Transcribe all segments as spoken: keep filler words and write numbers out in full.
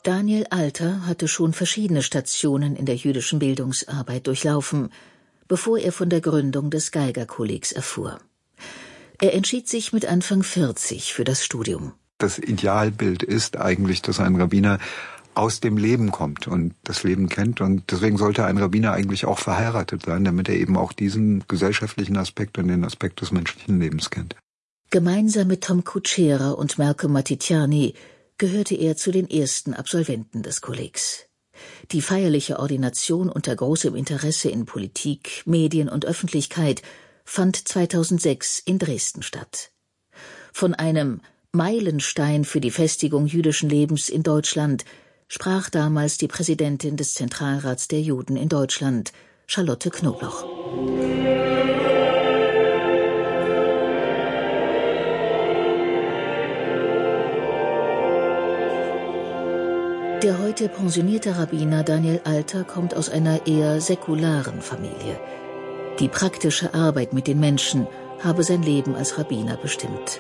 Daniel Alter hatte schon verschiedene Stationen in der jüdischen Bildungsarbeit durchlaufen, bevor er von der Gründung des Geiger-Kollegs erfuhr. Er entschied sich mit Anfang vierzig für das Studium. Das Idealbild ist eigentlich, dass ein Rabbiner aus dem Leben kommt und das Leben kennt. Und deswegen sollte ein Rabbiner eigentlich auch verheiratet sein, damit er eben auch diesen gesellschaftlichen Aspekt und den Aspekt des menschlichen Lebens kennt. Gemeinsam mit Tom Kuchera und Malcolm Matitiani gehörte er zu den ersten Absolventen des Kollegs. Die feierliche Ordination unter großem Interesse in Politik, Medien und Öffentlichkeit fand zweitausendsechs in Dresden statt. Von einem Meilenstein für die Festigung jüdischen Lebens in Deutschland sprach damals die Präsidentin des Zentralrats der Juden in Deutschland, Charlotte Knobloch. Der heute pensionierte Rabbiner Daniel Alter kommt aus einer eher säkularen Familie. Die praktische Arbeit mit den Menschen habe sein Leben als Rabbiner bestimmt.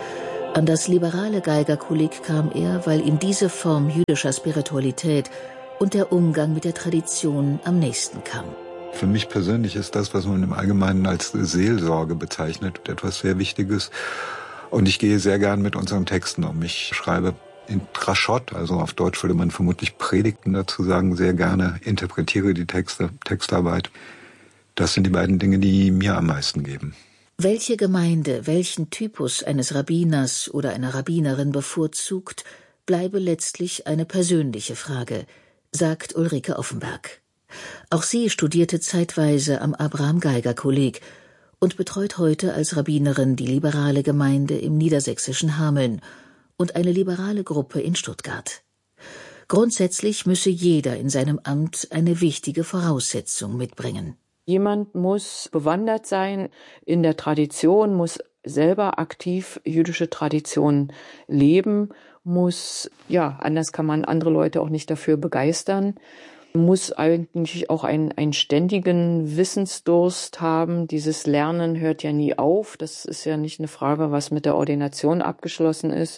An das liberale Geiger-Kolleg kam er, weil ihm diese Form jüdischer Spiritualität und der Umgang mit der Tradition am nächsten kam. Für mich persönlich ist das, was man im Allgemeinen als Seelsorge bezeichnet, etwas sehr Wichtiges. Und ich gehe sehr gern mit unseren Texten um. Ich schreibe in Draschot, also auf Deutsch würde man vermutlich Predigten dazu sagen, sehr gerne interpretiere die Texte, Textarbeit. Das sind die beiden Dinge, die mir am meisten geben. Welche Gemeinde welchen Typus eines Rabbiners oder einer Rabbinerin bevorzugt, bleibe letztlich eine persönliche Frage, sagt Ulrike Offenberg. Auch sie studierte zeitweise am Abraham-Geiger-Kolleg und betreut heute als Rabbinerin die liberale Gemeinde im niedersächsischen Hameln und eine liberale Gruppe in Stuttgart. Grundsätzlich müsse jeder in seinem Amt eine wichtige Voraussetzung mitbringen. Jemand muss bewandert sein in der Tradition, muss selber aktiv jüdische Tradition leben, muss, ja, anders kann man andere Leute auch nicht dafür begeistern, muss eigentlich auch einen, einen ständigen Wissensdurst haben. Dieses Lernen hört ja nie auf. Das ist ja nicht eine Frage, was mit der Ordination abgeschlossen ist.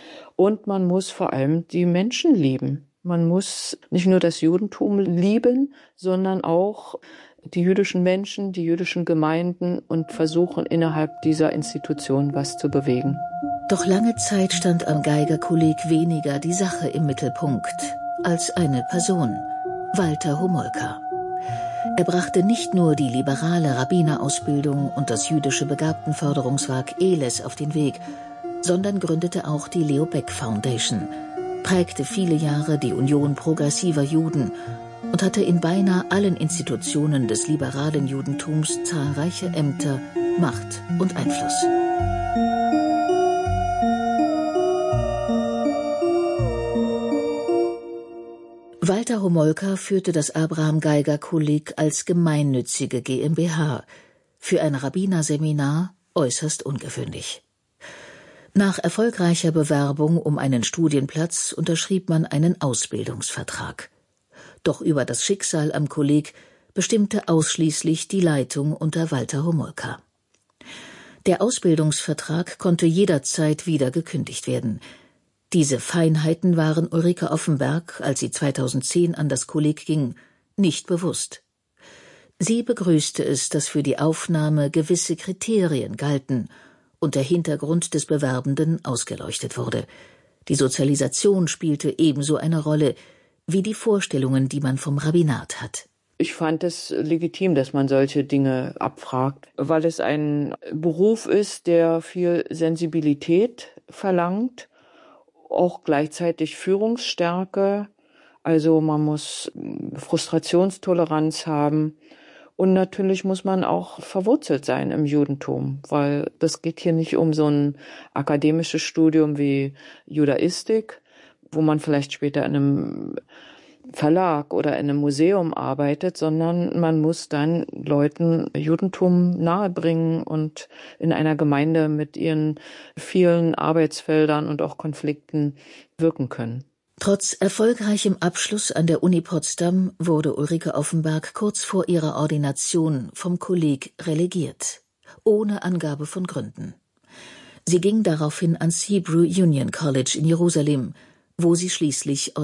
Und man muss vor allem die Menschen lieben. Man muss nicht nur das Judentum lieben, sondern auch die jüdischen Menschen, die jüdischen Gemeinden und versuchen, innerhalb dieser Institution was zu bewegen. Doch lange Zeit stand am Geiger-Kolleg weniger die Sache im Mittelpunkt als eine Person, Walter Homolka. Er brachte nicht nur die liberale Rabbinerausbildung und das jüdische Begabtenförderungswerk Eles auf den Weg, sondern gründete auch die Leo Baeck Foundation, prägte viele Jahre die Union progressiver Juden und hatte in beinahe allen Institutionen des liberalen Judentums zahlreiche Ämter, Macht und Einfluss. Walter Homolka führte das Abraham-Geiger-Kolleg als gemeinnützige GmbH, für ein Rabbinerseminar äußerst ungewöhnlich. Nach erfolgreicher Bewerbung um einen Studienplatz unterschrieb man einen Ausbildungsvertrag. Doch über das Schicksal am Kolleg bestimmte ausschließlich die Leitung unter Walter Homolka. Der Ausbildungsvertrag konnte jederzeit wieder gekündigt werden. Diese Feinheiten waren Ulrike Offenberg, als sie zweitausendzehn an das Kolleg ging, nicht bewusst. Sie begrüßte es, dass für die Aufnahme gewisse Kriterien galten und der Hintergrund des Bewerbenden ausgeleuchtet wurde. Die Sozialisation spielte ebenso eine Rolle wie die Vorstellungen, die man vom Rabbinat hat. Ich fand es legitim, dass man solche Dinge abfragt, weil es ein Beruf ist, der viel Sensibilität verlangt, auch gleichzeitig Führungsstärke. Also man muss Frustrationstoleranz haben. Und natürlich muss man auch verwurzelt sein im Judentum, weil das geht hier nicht um so ein akademisches Studium wie Judaistik, wo man vielleicht später in einem Verlag oder in einem Museum arbeitet, sondern man muss dann Leuten Judentum nahebringen und in einer Gemeinde mit ihren vielen Arbeitsfeldern und auch Konflikten wirken können. Trotz erfolgreichem Abschluss an der Uni Potsdam wurde Ulrike Offenberg kurz vor ihrer Ordination vom Kolleg relegiert, ohne Angabe von Gründen. Sie ging daraufhin ans Hebrew Union College in Jerusalem, wo sie schließlich